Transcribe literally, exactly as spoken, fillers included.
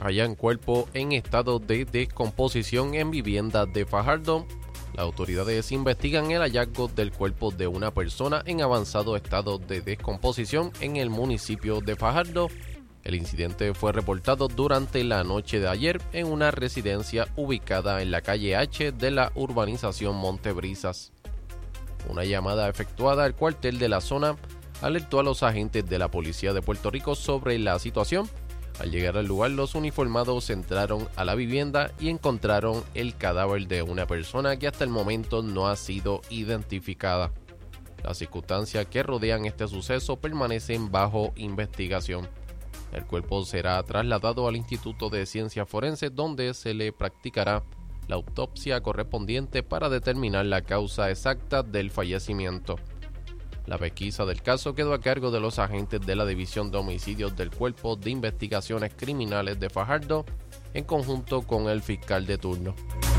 hallan cuerpo en estado de descomposición en vivienda de Fajardo. Las autoridades investigan el hallazgo del cuerpo de una persona en avanzado estado de descomposición en el municipio de Fajardo. El incidente fue reportado durante la noche de ayer en una residencia ubicada en la calle H de la urbanización Montebrisas. Una llamada efectuada al cuartel de la zona alertó a los agentes de la Policía de Puerto Rico sobre la situación. Al llegar al lugar, los uniformados entraron a la vivienda y encontraron el cadáver de una persona que hasta el momento no ha sido identificada. Las circunstancias que rodean este suceso permanecen bajo investigación. El cuerpo será trasladado al Instituto de Ciencias Forenses, donde se le practicará la autopsia correspondiente para determinar la causa exacta del fallecimiento. La pesquisa del caso quedó a cargo de los agentes de la División de Homicidios del Cuerpo de Investigaciones Criminales de Fajardo, en conjunto con el fiscal de turno.